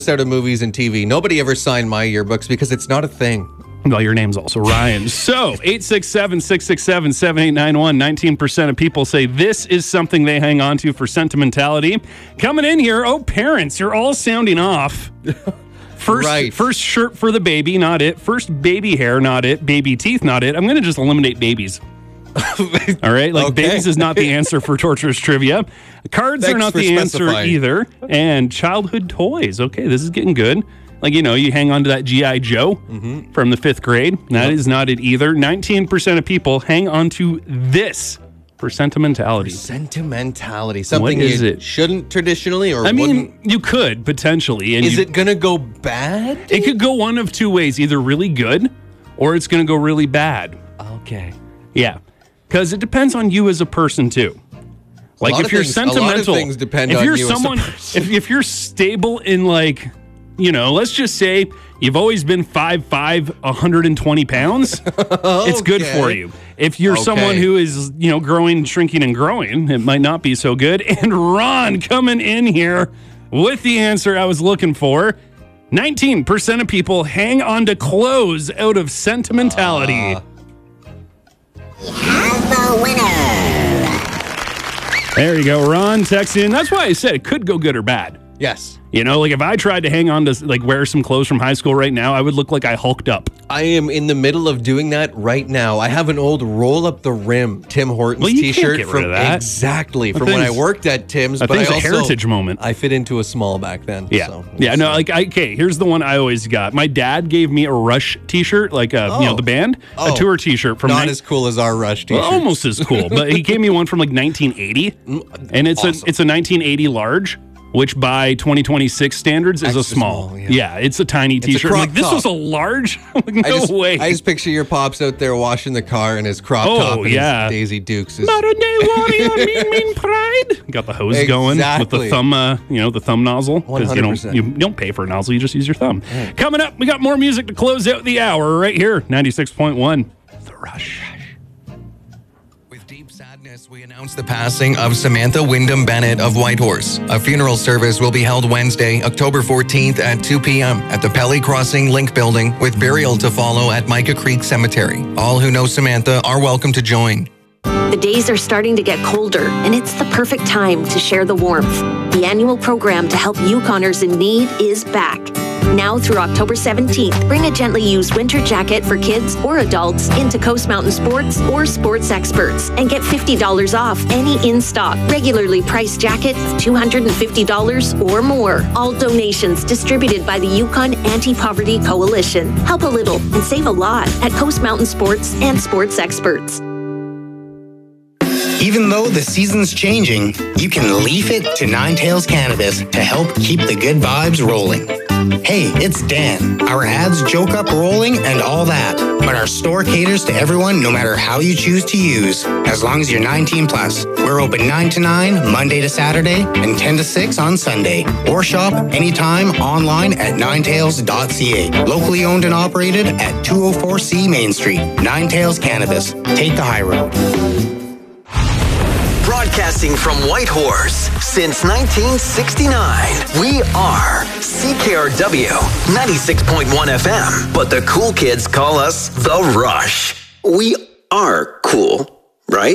out of movies and TV. Nobody ever signed my yearbooks because it's not a thing. Well, your name's also Ryan. So, 867-667-7891. 19% of people say this is something they hang on to for sentimentality. Coming in here, parents, you're all sounding off. First shirt for the baby, not it. First baby hair, not it. Baby teeth, not it. I'm going to just eliminate babies. All right? Babies is not the answer for torturous trivia. Cards are not the answer either. And childhood toys. Okay, this is getting good. You hang on to that G.I. Joe from the 5th grade. That is not it either. 19% of people hang on to this for sentimentality. Sentimentality. Something you shouldn't traditionally or you could potentially. And is it going to go bad? It could go one of two ways. Either really good or it's going to go really bad. Okay. Yeah. Because it depends on you as a person, too. If you're sentimental. A lot of things depend on you as a person. If you're stable in let's just say you've always been 5'5", 120 pounds, it's good for you. If you're someone who is, growing, shrinking, and growing, it might not be so good. And Ron coming in here with the answer I was looking for. 19% of people hang on to clothes out of sentimentality. We have the winner. There you go, Ron texting in. That's why I said it could go good or bad. Yes. If I tried to hang on to wear some clothes from high school right now, I would look like I hulked up. I am in the middle of doing that right now. I have an old roll up the rim Tim Hortons t-shirt from when I worked at Tim's. But I also, a heritage moment. I fit into a small back then. Yeah. So here's the one I always got. My dad gave me a Rush t-shirt, the band, a tour t-shirt from not as cool as our Rush t-shirt. Well, almost as cool, but he gave me one from 1980, and it's a 1980 large. Which by 2026 standards is a small. Yeah, it's a tiny t-shirt. This was a large? No way. I just picture your pops out there washing the car in his crop top and his Daisy Dukes. Modern day warrior, mean pride. Got the hose going with the thumb, the thumb nozzle. Because you don't pay for a nozzle, you just use your thumb. Right. Coming up, we got more music to close out the hour right here. 96.1, The Rush. We announce the passing of Samantha Wyndham Bennett of Whitehorse. A funeral service will be held Wednesday, October 14th at 2 p.m. at the Pelly Crossing Link Building, with burial to follow at Micah Creek Cemetery. All who know Samantha are welcome to join. The days are starting to get colder, and it's the perfect time to share the warmth. The annual program to help Yukoners in need is back. Now through October 17th, bring a gently used winter jacket for kids or adults into Coast Mountain Sports or Sports Experts and get $50 off any in-stock, regularly priced jacket of $250 or more. All donations distributed by the Yukon Anti-Poverty Coalition. Help a little and save a lot at Coast Mountain Sports and Sports Experts. Even though the season's changing, you can leaf it to Nine Tails Cannabis to help keep the good vibes rolling. Hey, it's Dan. Our ads joke up rolling and all that, but our store caters to everyone no matter how you choose to use, as long as you're 19 plus. We're open 9 to 9, Monday to Saturday, and 10 to 6 on Sunday. Or shop anytime online at ninetails.ca. Locally owned and operated at 204C Main Street. Nine Tails Cannabis. Take the high road. Broadcasting from Whitehorse since 1969, we are CKRW 96.1 FM, but the cool kids call us The Rush. We are cool.